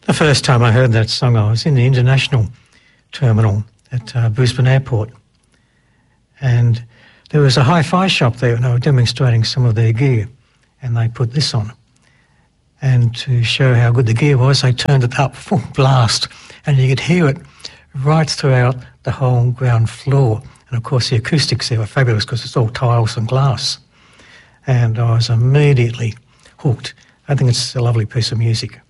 The first time I heard that song, I was in the international terminal at Brisbane Airport, and there was a hi-fi shop there, and they were demonstrating some of their gear, and they put this on. And to show how good the gear was, they turned it up full blast, and you could hear it right throughout the whole ground floor. And of course the acoustics there were fabulous because it's all tiles and glass. And I was immediately hooked. I think it's a lovely piece of music.